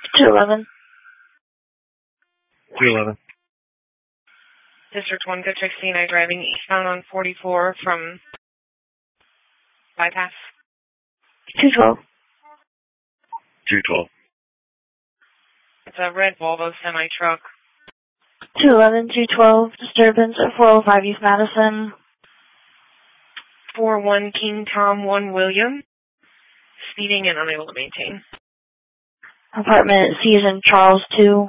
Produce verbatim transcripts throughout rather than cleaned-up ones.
two eleven. two eleven. District one, good check C nine driving eastbound on forty-four from bypass. two twelve. two twelve. It's a red Volvo semi-truck. two eleven, two twelve, disturbance at four oh five East Madison. four one King Tom one William. Speeding and unable to maintain. Apartment C is in Charles two.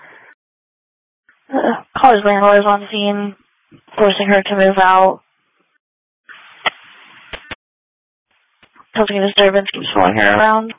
Uh, car's landlord is on scene, forcing her to move out. Causing a disturbance, keeps following her around.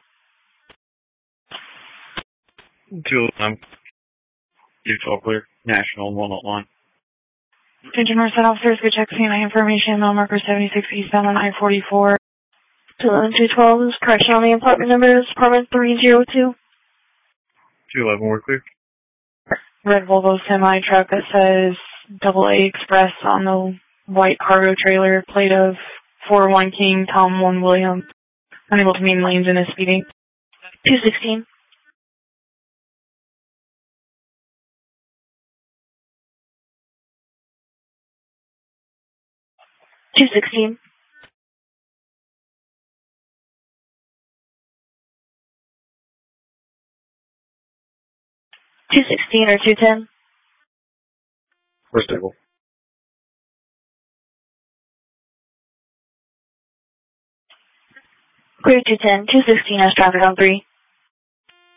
two eleven. two twelve clear. National Walnut Line. Attention Northside officers, good check C nine information, mile marker seventy-six eastbound on I forty-four. two eleven, two twelve is correction on the apartment numbers, apartment three oh two. two eleven, we're clear. Red Volvo semi-truck that says double A Express on the white cargo trailer, plate of four one King Tom one William. Unable to maintain lanes and is speeding. two sixteen. two sixteen. two sixteen or two ten. We're stable. Clear two ten. two sixteen has traffic on three.